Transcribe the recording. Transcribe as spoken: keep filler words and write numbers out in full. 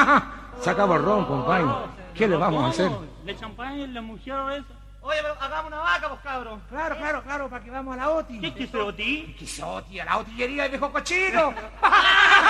Se acabó el ron, compadre. ¿Qué le vamos a hacer? ¿De champán, la mujer o eso? Oye, pero hagamos una vaca, pues, cabrón. Claro, claro, claro, para que vamos a la OTI. ¿Qué quiso ti? ¿Qué es OTI? A la otillería de viejo cochino.